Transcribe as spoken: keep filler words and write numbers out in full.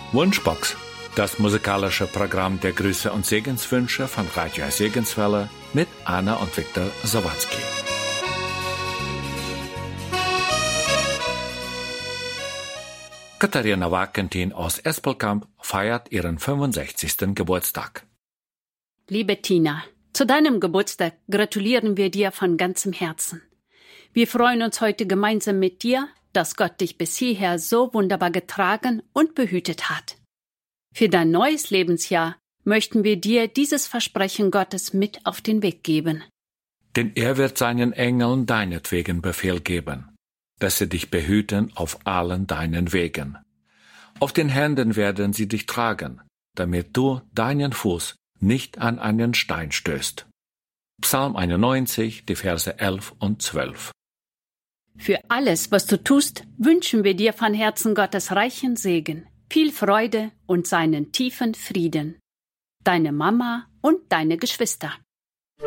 Wunschbox, das musikalische Programm der Grüße und Segenswünsche von Radio Segenswelle mit Anna und Viktor Sawatzki. Katharina Wagentin aus Espelkamp feiert ihren fünfundsechzigsten Geburtstag. Liebe Tina, zu deinem Geburtstag gratulieren wir dir von ganzem Herzen. Wir freuen uns heute gemeinsam mit dir, dass Gott dich bis hierher so wunderbar getragen und behütet hat. Für dein neues Lebensjahr möchten wir dir dieses Versprechen Gottes mit auf den Weg geben. Denn er wird seinen Engeln deinetwegen Befehl geben, dass sie dich behüten auf allen deinen Wegen. Auf den Händen werden sie dich tragen, damit du deinen Fuß nicht an einen Stein stößt. Psalm einundneunzig, die Verse elf und zwölf. Für alles, was du tust, wünschen wir dir von Herzen Gottes reichen Segen, viel Freude und seinen tiefen Frieden. Deine Mama und deine Geschwister.